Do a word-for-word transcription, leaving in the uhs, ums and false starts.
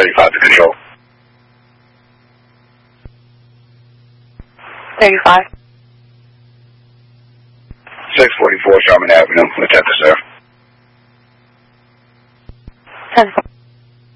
thirty-five to control. thirty-five. six forty-four Sherman Avenue. Attempt to serve. ten four.